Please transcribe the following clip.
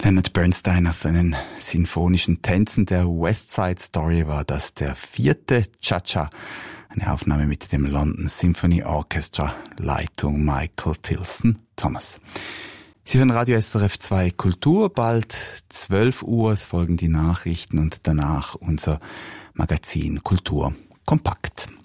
Leonard Bernstein aus seinen sinfonischen Tänzen der West Side Story war das der 4. Cha-Cha, eine Aufnahme mit dem London Symphony Orchestra, Leitung Michael Tilson Thomas. Sie hören Radio SRF 2 Kultur, bald 12 Uhr, es folgen die Nachrichten und danach unser Magazin Kultur kompakt.